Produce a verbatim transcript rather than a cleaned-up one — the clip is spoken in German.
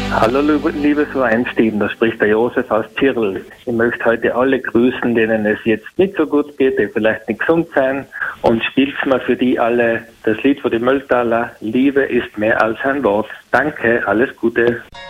Hallo liebes Weinstein, da spricht der Josef aus Tirol. Ich möchte heute alle grüßen, denen es jetzt nicht so gut geht, die vielleicht nicht gesund sein, und spielt's mal für die alle das Lied von den Mülltaler, Liebe ist mehr als ein Wort. Danke, alles Gute.